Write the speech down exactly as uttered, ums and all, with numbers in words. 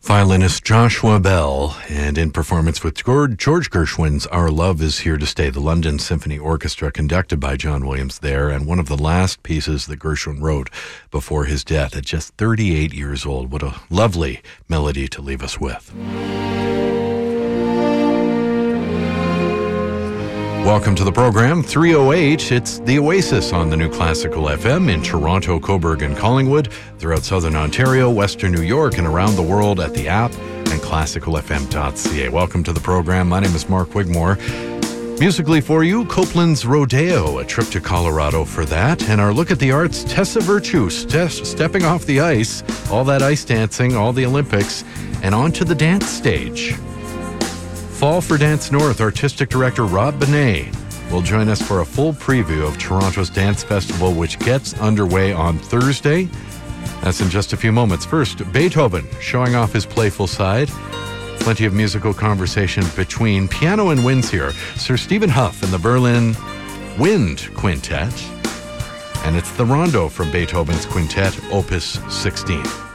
Violinist Joshua Bell, and in performance with George Gershwin's Our Love Is Here to Stay, the London Symphony Orchestra, conducted by John Williams there, and one of the last pieces that Gershwin wrote before his death at just thirty-eight years old. What a lovely melody to leave us with. Welcome to the program, three oh eight. It's The Oasis on the New Classical F M in Toronto, Cobourg, and Collingwood, throughout Southern Ontario, Western New York, and around the world at the app and classical f m dot c a. Welcome to the program. My name is Mark Wigmore. Musically for you, Copeland's Rodeo, a trip to Colorado for that, and our look at the arts, Tessa Virtue, ste- stepping off the ice, all that ice dancing, all the Olympics, and onto the dance stage. Fall for Dance North artistic director Rob Benet will join us for a full preview of Toronto's Dance Festival, which gets underway on Thursday. That's in just a few moments. First, Beethoven showing off his playful side. Plenty of musical conversation between piano and winds here. Sir Stephen Hough and the Berlin Wind Quintet. And it's the Rondo from Beethoven's Quintet, Opus sixteen.